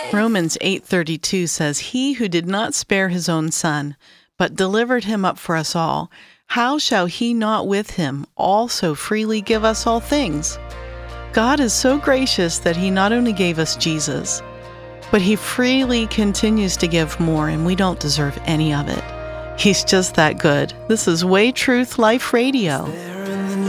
Romans 8:32 says, "He who did not spare his own son, but delivered him up for us all, how shall he not with him also freely give us all things?" God is so gracious that he not only gave us Jesus, but he freely continues to give more, and we don't deserve any of it. He's just that good. This is Way Truth Life Radio.